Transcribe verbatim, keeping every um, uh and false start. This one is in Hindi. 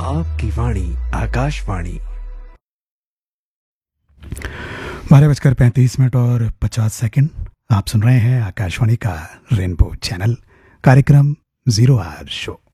आपकी वाणी आकाशवाणी। बारह बजकर पैंतीस मिनट और पचास सेकंड। आप सुन रहे हैं आकाशवाणी का रेनबो चैनल, कार्यक्रम जीरो आवर शो।